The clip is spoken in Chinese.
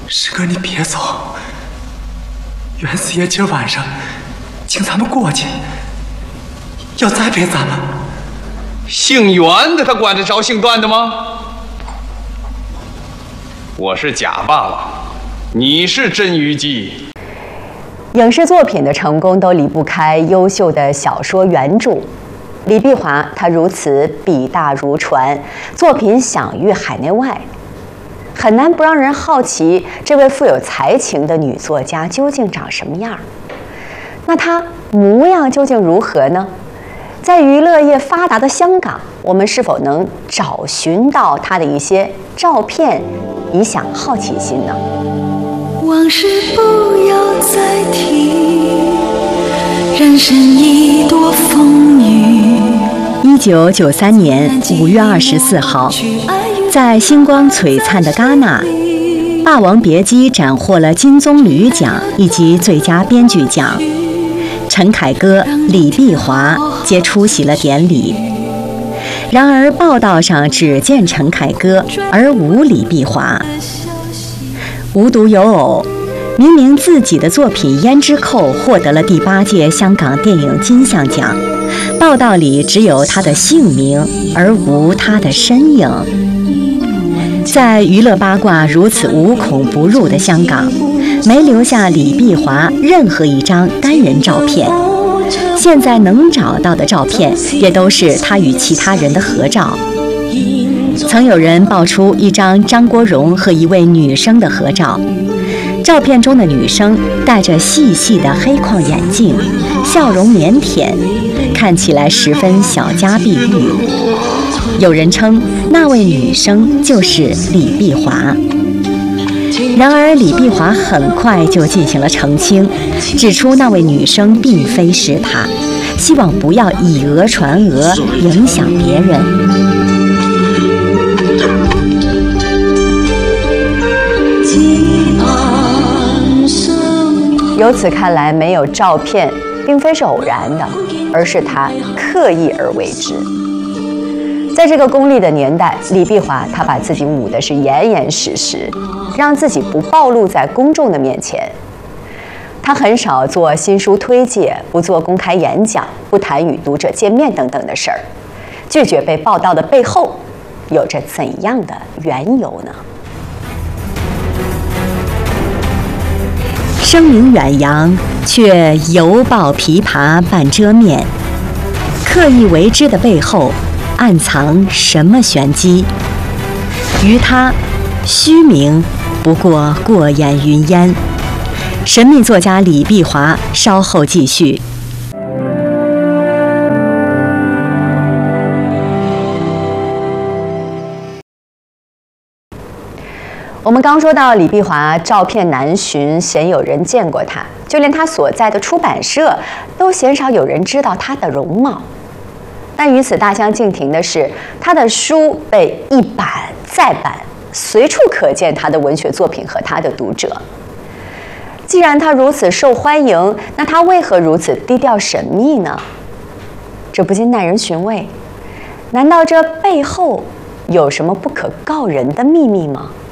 师哥，你别走。袁四爷今儿晚上请咱们过去，要栽培咱们。 姓袁的他管得着姓段的吗？我是假霸王，你是真虞姬。 影视作品的成功都离不开优秀的小说原著。李碧华他如此笔大如船，作品享誉海内外，很难不让人好奇这位富有才情的女作家究竟长什么样。那她模样究竟如何呢？在娱乐业发达的香港，我们是否能找寻到她的一些照片，以享好奇心呢？ 往事不要再提，人生一朵风雨。 1993年5月24号，在星光璀璨的戛纳，《霸王别姬》斩获了金棕榈奖以及最佳编剧奖。陈凯歌、李碧华皆出席了典礼。然而，报道上只见陈凯歌，而无李碧华。无独有偶，明明自己的作品《胭脂扣》获得了第8届香港电影金像奖，报道里只有他的姓名，而无他的身影。在娱乐八卦如此无孔不入的香港，没留下李碧华任何一张单人照片。现在能找到的照片，也都是他与其他人的合照。曾有人爆出一张张国荣和一位女生的合照，照片中的女生戴着细细的黑框眼镜，笑容腼腆，看起来十分小家碧玉。有人称那位女生就是李碧华。然而李碧华很快就进行了澄清，指出那位女生并非是她，希望不要以讹传讹，影响别人。由此看来，没有照片并非是偶然的，而是他刻意而为之。在这个功利的年代，李碧华他把自己捂的是严严实实，让自己不暴露在公众的面前。他很少做新书推介，不做公开演讲，不谈与读者见面等等的事儿。拒绝被报道的背后，有着怎样的缘由呢？声名远扬，却犹抱琵琶半遮面，刻意为之的背后，暗藏什么玄机？于他，虚名不过过眼云烟。神秘作家李碧华稍后继续。我们刚说到李碧华照片难寻，鲜有人见过他，就连他所在的出版社都鲜少有人知道他的容貌。但与此大相径庭的是，他的书被一版再版，随处可见他的文学作品和他的读者。既然他如此受欢迎，那他为何如此低调神秘呢？这不禁耐人寻味。难道这背后有什么不可告人的秘密吗？